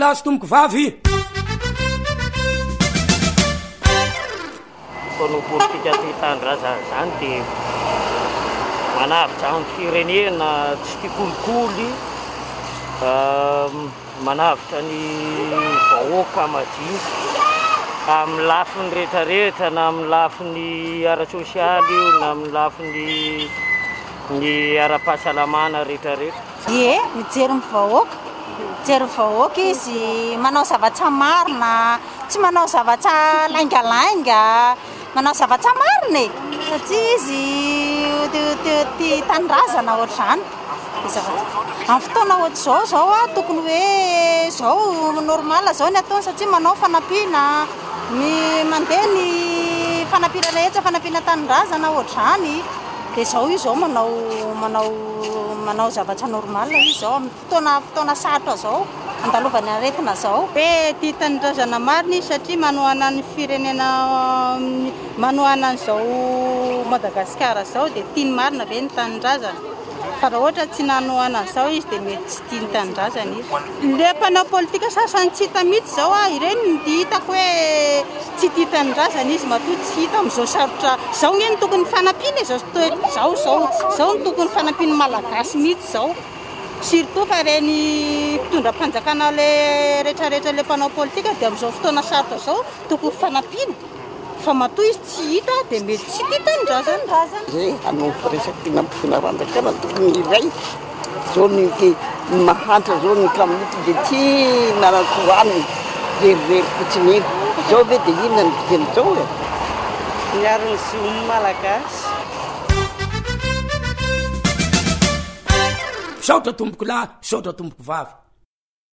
Lasy tomboko vavy no politika ty tandraza zany de manavitra amin'ny firenena tsy tia kolikoly, manavitra ny vahoaka madinika amin'ny lafiny rehetrarehetra, na amin'ny lafiny ara-sosialy io, na amin'ny lafiny ny ara-pahasalamana rehetrarehetra. Ie, mijery vahoaka, mijery vahoaka izy manao zavatra marina, tsy manao zavatra laingalainga, manao zavatra marina satria izy tia tanindrazana ohatr'izany. Amin'ny fotoana ohatr'izao zao a tokony hoe zao normal zao ny ataony satria manao fanampiana mandeha ny fanampiana rehetra, fanampiana tanindrazana ohatr'izany. Dia zao izy zao manao zavatra normal izy zao amin'ny fotoana sarotra zao andalovany aretina zao. Tia tanindrazana marina izy satria manohana ny firenena, manohana an'izao Madagasikara zao dia tiany marina ve ny tanindrazana. Fa raha ohatra tsy nanohana an'izao izy dia mety tsy tia ny tanindrazana izy. Ilay mpanao politika sasany tsy hita mihitsy zao a, ireny no hitako hoe tsy tia tanindrazana izy, matoa tsy hita amin'izao sarotra zao. Ny tokony fanampiana zao ny tokony fanampiana malagasy mihitsy zao. Surtout fa reny mpitondram-panjakana le rehetrarehetra le mpanao politika dia amin'izao fotoana sarotra zao tokony fanampiana. Fa matoa izy tsy hita dia mety tsy tia tanindrazana. Hanao resaky mpitondram-panjakana tokony iray zao ny mahantra zao ny kaminity dia tsy narakoaniny rerirery fotsiny eny zao ve dia inona ny fiteny zao e miaro ny zon'ny malagasy. Saotra tomboko lahy, saotra tomboko vavy.